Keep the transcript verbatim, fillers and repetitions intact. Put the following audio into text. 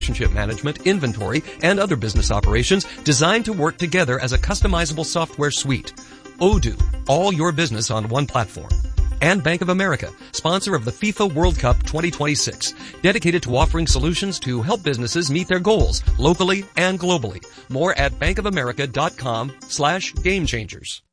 relationship management, inventory, and other business operations designed to work together as a customizable software suite. Odoo, all your business on one platform. And Bank of America, sponsor of the FIFA World Cup twenty twenty-six, dedicated to offering solutions to help businesses meet their goals locally and globally. More at bankofamerica.com slash game changers.